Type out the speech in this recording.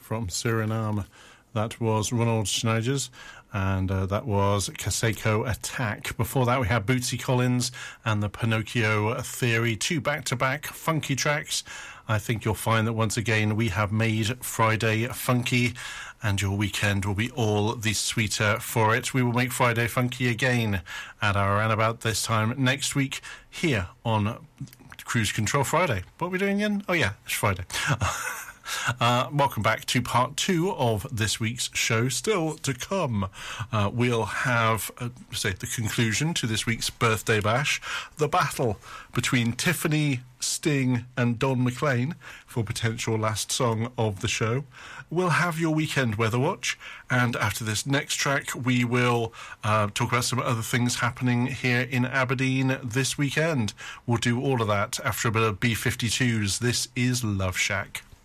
from Suriname. That was Ronald Schneiders, and that was Kaseko Attack. Before that, we had Bootsy Collins and the Pinocchio Theory, two back-to-back funky tracks. I think you'll find that once again we have made Friday funky, and your weekend will be all the sweeter for it. We will make Friday funky again at around about this time next week here on Cruise Control Friday. What are we doing again? Oh yeah, it's Friday. Welcome back to part 2 of this week's show. Still to come, we'll have, the conclusion to this week's birthday bash, the battle between Tiffany, Sting and Don McLean for potential last song of the show. We'll have your weekend weather watch, and after this next track we will talk about some other things happening here in Aberdeen this weekend. We'll do all of that after a bit of B-52s. This is Love Shack.